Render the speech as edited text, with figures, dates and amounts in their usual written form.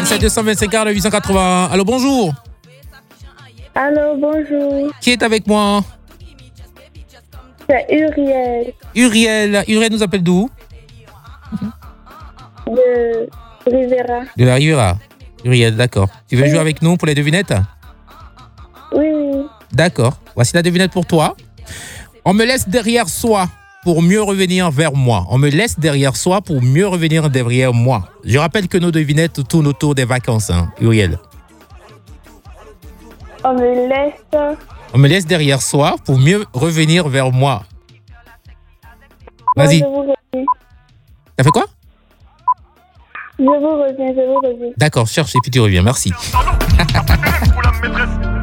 87 225 40 880. Allô, bonjour. Allô, bonjour. Qui est avec moi? C'est Uriel Uriel nous appelle d'où? de Rivera. De la Rivera. Uriel, d'accord. Tu veux jouer avec nous pour les devinettes? Oui. D'accord. Voici la devinette pour toi. On me laisse derrière soi pour mieux revenir vers moi. On me laisse derrière soi pour mieux revenir derrière moi. Je rappelle que nos devinettes tournent autour des vacances, hein, Uriel. On me laisse. On me laisse derrière soi pour mieux revenir vers moi. Vas-y. Je vous reviens. T'as fait quoi? Je vous reviens. D'accord, cherche et puis tu reviens. Merci. Pour la maîtresse.